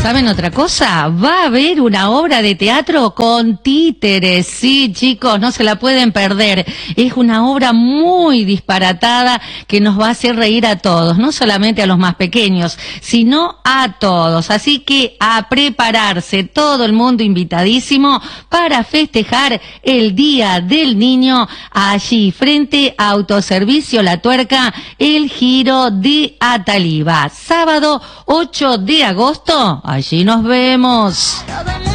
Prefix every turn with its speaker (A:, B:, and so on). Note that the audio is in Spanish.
A: ¿Saben otra cosa? Va a haber una obra de teatro con títeres. Sí, chicos, no se la pueden perder. Es una obra muy disparatada que nos va a hacer reír a todos, no solamente a los más pequeños, sino a todos. Así que a prepararse, todo el mundo invitadísimo para festejar el Día del Niño allí frente a Autoservicio La Tuerca, el Giro de Ataliba. Sábado 8 de agosto, allí nos vemos.